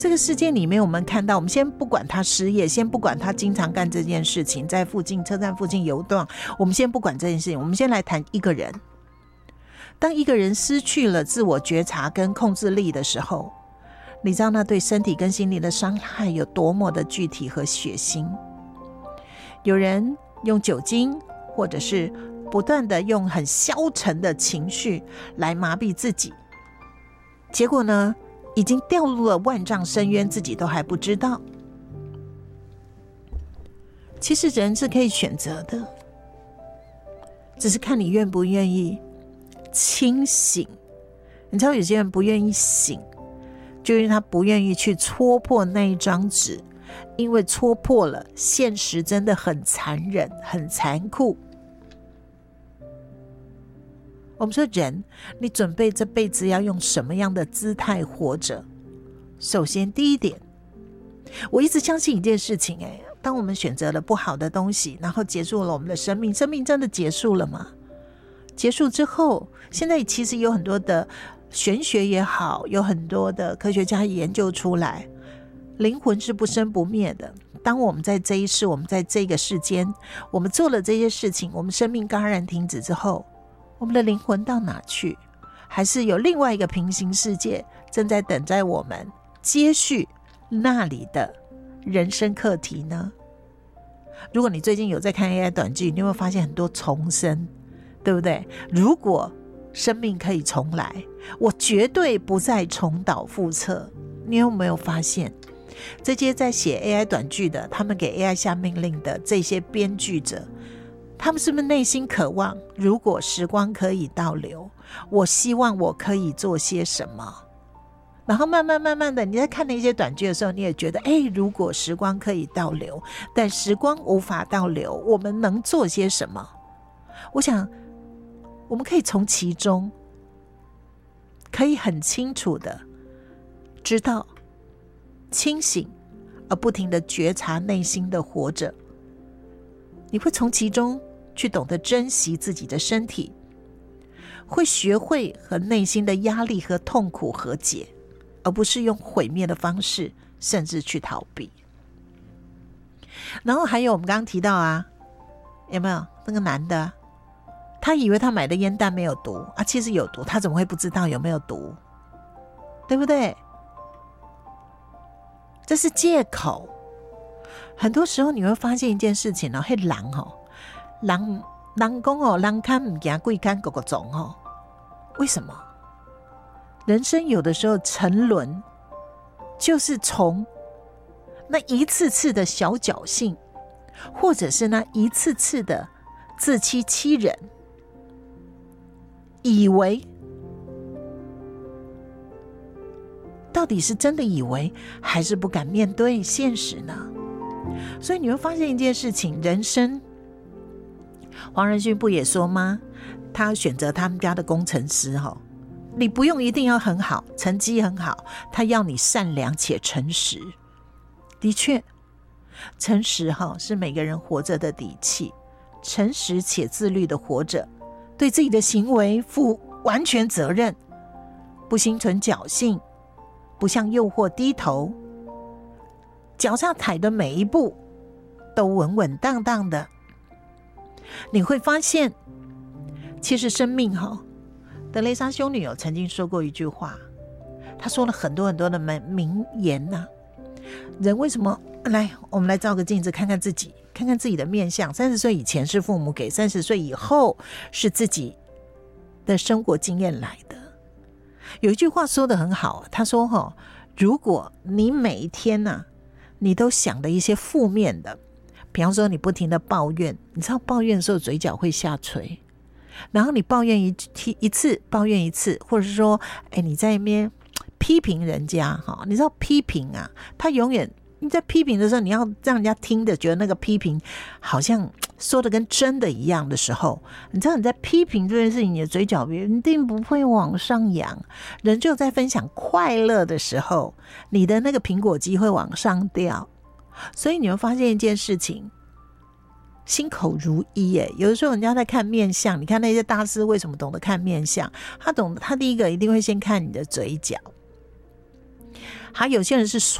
这个世界里面，我们看到，我们先不管他失业，先不管他经常干这件事情，在车站附近游荡，我们先不管这件事情，我们先来谈一个人。当一个人失去了自我觉察跟控制力的时候，你知道那对身体跟心灵的伤害有多么的具体和血腥。有人用酒精，或者是不断的用很消沉的情绪来麻痹自己，结果呢，已经掉入了万丈深渊，自己都还不知道。其实人是可以选择的，只是看你愿不愿意清醒。你知道有些人不愿意醒，就因为他不愿意去戳破那一张纸，因为戳破了，现实真的很残忍，很残酷。我们说人，你准备这辈子要用什么样的姿态活着？首先第一点，我一直相信一件事情，当我们选择了不好的东西，然后结束了我们的生命，生命真的结束了吗？结束之后，现在其实有很多的玄学也好，有很多的科学家研究出来，灵魂是不生不灭的。当我们在这一世，我们在这个世间，我们做了这些事情，我们生命戛然停止之后，我们的灵魂到哪去？还是有另外一个平行世界正在等待我们接续那里的人生课题呢？如果你最近有在看 AI 短剧，你有没有发现很多重生，对不对？如果生命可以重来，我绝对不再重蹈覆辙。你有没有发现这些在写 AI 短剧的，他们给 AI 下命令的这些编剧者，他们是不是内心渴望，如果时光可以倒流，我希望我可以做些什么？然后慢慢的，你在看那些短剧的时候，你也觉得如果时光可以倒流，但时光无法倒流，我们能做些什么？我想我们可以从其中可以很清楚的知道，清醒而不停的觉察内心的活着，你会从其中去懂得珍惜自己的身体，会学会和内心的压力和痛苦和解，而不是用毁灭的方式甚至去逃避。然后还有我们刚刚提到有没有那个男的，他以为他买的烟弹没有毒其实有毒，他怎么会不知道有没有毒？对不对？这是借口。很多时候你会发现一件事情人人说人看不怕鬼看狗狗种为什么？人生有的时候沉沦，就是从那一次次的小侥幸，或者是那一次次的自欺欺人，以为到底是真的以为，还是不敢面对现实呢？所以你会发现一件事情，人生黄仁勋不也说吗？他选择他们家的工程师你不用一定要很好，成绩很好，他要你善良且诚实。的确，诚实是每个人活着的底气，诚实且自律的活着，对自己的行为负完全责任，不心存侥幸，不向诱惑低头，脚下踩的每一步都稳稳当当的。你会发现，其实生命德蕾莎修女有曾经说过一句话，她说了很多很多的名言人为什么来，我们来照个镜子，看看自己，看看自己的面相。30岁以前是父母给，30岁以后是自己的生活经验来的。有一句话说得很好，他说如果你每一天你都想的一些负面的，比方说你不停的抱怨，你知道抱怨的时候嘴角会下垂，然后你抱怨一次抱怨一次，或者是说你在那边批评人家你知道批评他永远，你在批评的时候，你要让人家听的觉得那个批评好像说的跟真的一样的时候，你知道你在批评这件事情，你的嘴角一定不会往上扬。人就在分享快乐的时候，你的那个苹果肌会往上掉。所以你会发现一件事情，心口如一有的时候人家在看面相，你看那些大师为什么懂得看面相？他第一个一定会先看你的嘴角。 还有些人是